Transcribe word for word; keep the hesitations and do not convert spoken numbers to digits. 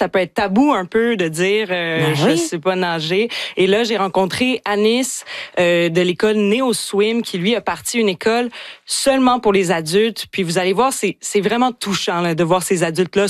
ça peut être tabou un peu de dire euh, Ben je oui. sais pas nager. Et là, j'ai rencontré Anis euh, de l'école Neo Swim qui lui a parti une école seulement pour les adultes. Puis vous allez voir, c'est c'est vraiment touchant là, de voir ces adultes là